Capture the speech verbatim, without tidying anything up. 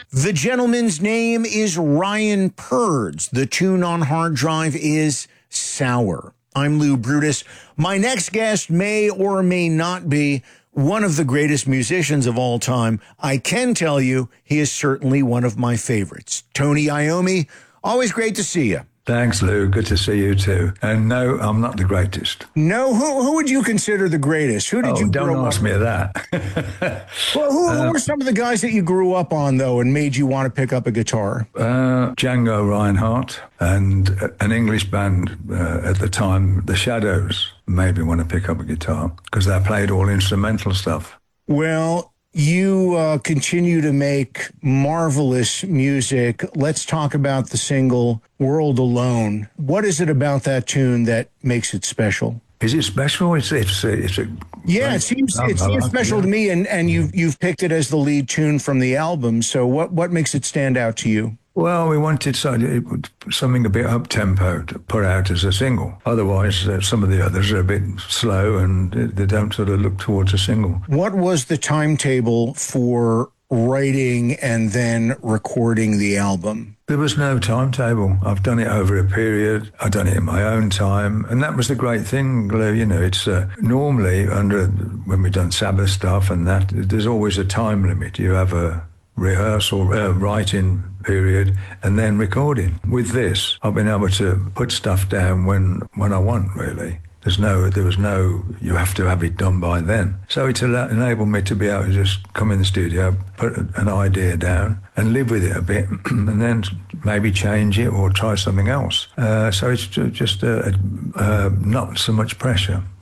The gentleman's name is Ryan Purds. The tune on hard drive is Sour. I'm Lou Brutus. My next guest may or may not be one of the greatest musicians of all time. I can tell you he is certainly one of my favorites. Tony Iommi, always great to see you. Thanks, Lou. Good to see you too. And no, I'm not the greatest. No, who who would you consider the greatest? Who did oh, you don't grow ask up me with? that. Well, who, who uh, were some of the guys that you grew up on, though, and made you want to pick up a guitar? Uh, Django Reinhardt and an English band uh, at the time, The Shadows, made me want to pick up a guitar because they played all instrumental stuff. Well, you uh, continue to make marvelous music. Let's talk about the single World Alone. What is it about that tune that makes it special? Is it special? It's it's it's a yeah. It seems it seems special to me, and and you've you've picked it as the lead tune from the album. So what what makes it stand out to you? Well, we wanted something a bit up-tempo to put out as a single. Otherwise, uh, some of the others are a bit slow and they don't sort of look towards a single. What was the timetable for writing and then recording the album? There was no timetable. I've done it over a period. I've done it in my own time. And that was the great thing, Lou. You know, it's uh, normally under, when we've done Sabbath stuff and that, there's always a time limit. You have a rehearsal, uh, writing period, and then recording. With this, I've been able to put stuff down when when I want, really. There's no, there was no, you have to have it done by then. So it's enabled me to be able to just come in the studio, put an idea down, and live with it a bit, and then maybe change it or try something else. Uh, so it's just uh, uh, not so much pressure.